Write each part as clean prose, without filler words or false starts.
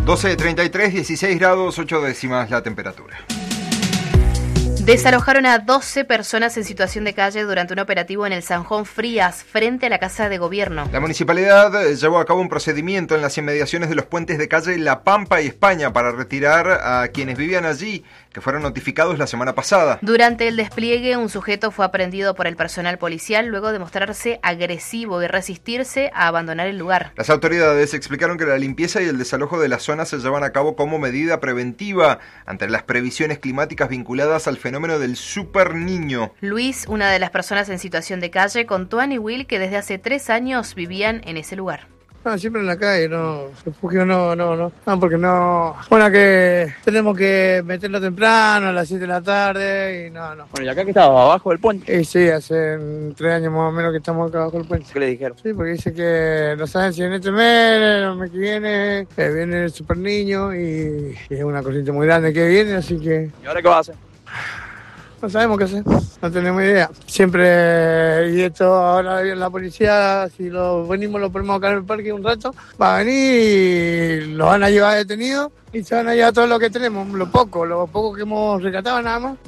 12:33, 16 grados, 8 décimas la temperatura. Desalojaron a 12 personas en situación de calle durante un operativo en el Sanjón Frías, frente a la Casa de Gobierno. La municipalidad llevó a cabo un procedimiento en las inmediaciones de los puentes de calle La Pampa y España para retirar a quienes vivían allí, que fueron notificados la semana pasada. Durante el despliegue, un sujeto fue aprehendido por el personal policial luego de mostrarse agresivo y resistirse a abandonar el lugar. Las autoridades explicaron que la limpieza y el desalojo de la zona se llevan a cabo como medida preventiva ante las previsiones climáticas vinculadas al fenómeno del Super Niño. Luis, una de las personas en situación de calle, contó a Niwil que desde hace 3 años vivían en ese lugar. No, siempre en la calle, no, refugio no, porque no, bueno, que tenemos que meterlo temprano, a las 7 de la tarde, y no. Bueno, ¿y acá que estaba, abajo del puente? Sí, hace 3 años más o menos que estamos acá abajo del puente. ¿Qué le dijeron? Sí, porque dice que no saben si en este mes, el mes que viene el Super Niño, y es una cosita muy grande que viene, así que... ¿Y ahora qué va a hacer? No sabemos qué hacer, no tenemos idea. Siempre, y esto ahora la policía, si lo ponemos acá en el parque un rato, va a venir y lo van a llevar detenido y se van a llevar todo lo que tenemos, lo poco que hemos rescatado nada más.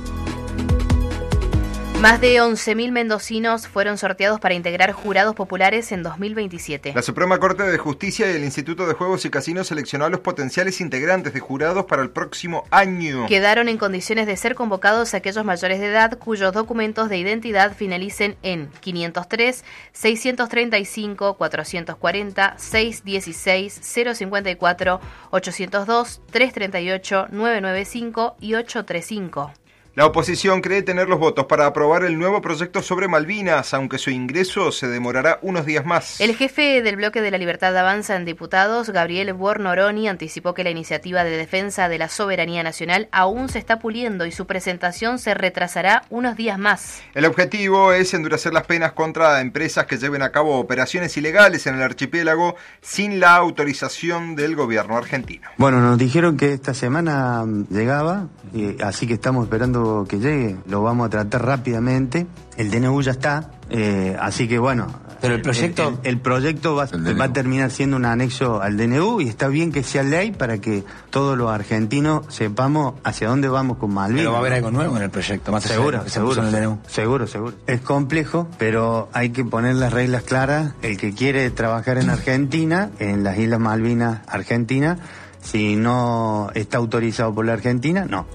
Más de 11.000 mendocinos fueron sorteados para integrar jurados populares en 2027. La Suprema Corte de Justicia y el Instituto de Juegos y Casinos seleccionó a los potenciales integrantes de jurados para el próximo año. Quedaron en condiciones de ser convocados aquellos mayores de edad cuyos documentos de identidad finalicen en 503, 635, 440, 616, 054, 802, 338, 995 y 835. La oposición cree tener los votos para aprobar el nuevo proyecto sobre Malvinas, aunque su ingreso se demorará unos días más. El jefe del Bloque de la Libertad Avanza en Diputados, Gabriel Bornoroni, anticipó que la iniciativa de defensa de la soberanía nacional aún se está puliendo y su presentación se retrasará unos días más. El objetivo es endurecer las penas contra empresas que lleven a cabo operaciones ilegales en el archipiélago sin la autorización del gobierno argentino. Bueno, nos dijeron que esta semana llegaba, así que estamos esperando que llegue, lo vamos a tratar rápidamente. El DNU ya está, así que bueno. Pero el proyecto... El proyecto va a terminar siendo un anexo al DNU y está bien que sea ley para que todos los argentinos sepamos hacia dónde vamos con Malvinas. Pero va a haber algo nuevo en el proyecto, más seguro. En el DNU. Seguro. Es complejo, pero hay que poner las reglas claras. El que quiere trabajar en Argentina, en las Islas Malvinas Argentina, si no está autorizado por la Argentina, no.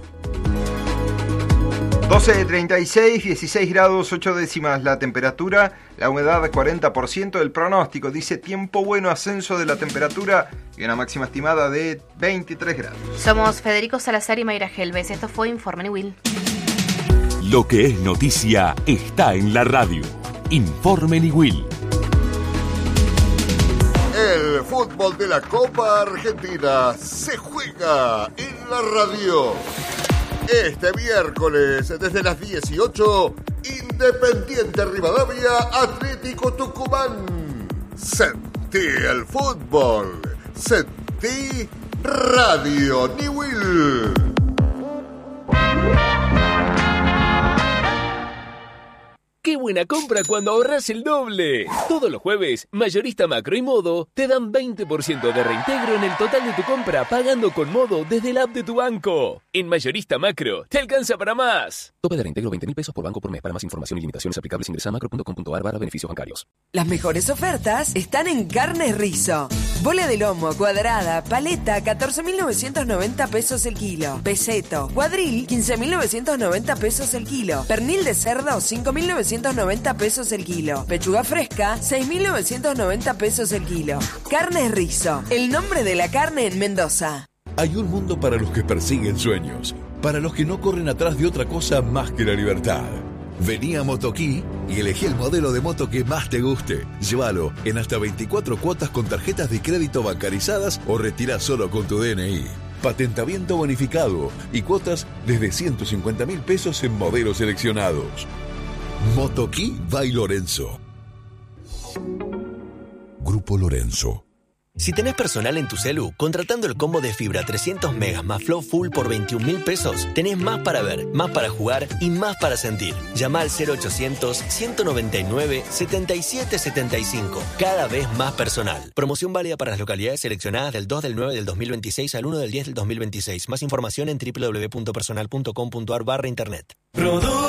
12:36, 16 grados, 8 décimas la temperatura, la humedad 40%, el pronóstico dice tiempo bueno, ascenso de la temperatura y una máxima estimada de 23 grados. Somos Federico Salazar y Mayra Helves, esto fue Informe Niwil. Lo que es noticia está en la radio. Informe Niwil. El fútbol de la Copa Argentina se juega en la radio. Este miércoles, desde las 18, Independiente Rivadavia, Atlético Tucumán. Sentí el fútbol. Sentí Radio Niwil. ¡Qué buena compra cuando ahorras el doble! Todos los jueves, Mayorista Macro y Modo te dan 20% de reintegro en el total de tu compra pagando con Modo desde la app de tu banco. En Mayorista Macro, te alcanza para más. Tope de reintegro 20.000 pesos por banco por mes. Para más información y limitaciones aplicables ingresa a macro.com.ar/beneficios bancarios. Las mejores ofertas están en Carnes Rizo. Bola de lomo, cuadrada, paleta, 14.990 pesos el kilo. Peseto, cuadril, 15.990 pesos el kilo. Pernil de cerdo, 5.990 pesos el kilo. Pechuga fresca, 6.990 pesos el kilo. Carnes Rizo, el nombre de la carne en Mendoza. Hay un mundo para los que persiguen sueños, para los que no corren atrás de otra cosa más que la libertad. Vení a Motoquí y elegí el modelo de moto que más te guste. Llévalo en hasta 24 cuotas con tarjetas de crédito bancarizadas o retirá solo con tu DNI. Patentamiento bonificado y cuotas desde 150.000 pesos en modelos seleccionados. Motoquí by Lorenzo. Grupo Lorenzo. Si tenés personal en tu celu, contratando el combo de fibra 300 megas más Flow Full por 21.000 pesos, tenés más para ver, más para jugar y más para sentir. Llama al 0800-199-7775. Cada vez más personal. Promoción válida para las localidades seleccionadas del 2 del 9 del 2026 al 1 del 10 del 2026. Más información en www.personal.com.ar/internet.